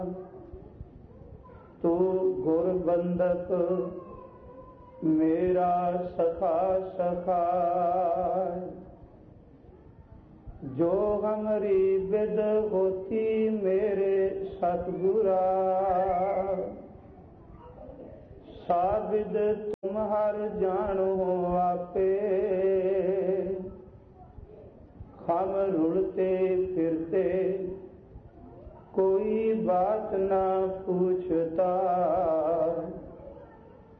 तू गुर बंदक मेरा सखा सखा, जो हमारी विद होती मेरे सतगुरा। साबिद तुम हर जानो आपे, हम रुलते फिरते कोई बात ना पूछता।